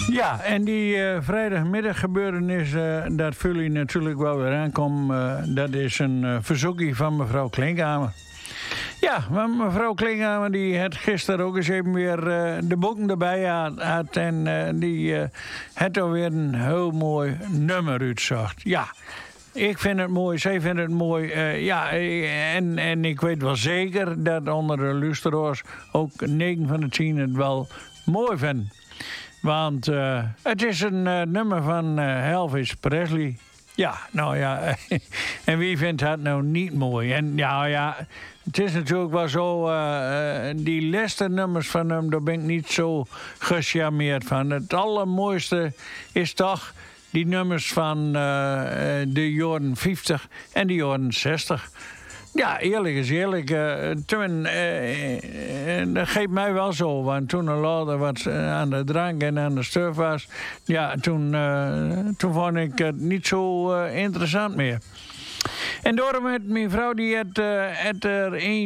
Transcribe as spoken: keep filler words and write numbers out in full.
Ja, en die uh, vrijdagmiddag gebeurtenis, uh, dat jullie natuurlijk wel weer aankomen. Uh, dat is een uh, verzoekje van mevrouw Klinkhamer. Ja, maar mevrouw Klinkhamer die had gisteren ook eens even weer uh, de boeken erbij had, had en uh, die uh, had alweer een heel mooi nummer uitzocht. Ja, ik vind het mooi, zij vindt het mooi. Uh, ja, en, en ik weet wel zeker dat onder de luisteraars ook negen van de tien het wel mooi vinden. Want uh, het is een uh, nummer van uh, Elvis Presley. Ja, nou ja, en wie vindt dat nou niet mooi? En ja, ja, het is natuurlijk wel zo, uh, die laatste nummers van hem, daar ben ik niet zo gecharmeerd van. Het allermooiste is toch die nummers van uh, de jaren vijftig en de jaren zestig. Ja, eerlijk is eerlijk. Uh, toen, uh, uh, dat geeft mij wel zo. Want toen er later wat aan de drank en aan de stuf was... ja, toen, uh, toen vond ik het niet zo uh, interessant meer. En daarom met mijn vrouw, die had, uh, had er een